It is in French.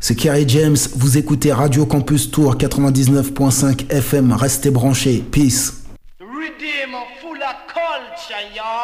C'est Kerry James, vous écoutez Radio Campus Tour 99.5 FM, restez branchés, peace. Redeemer full of culture, y'all.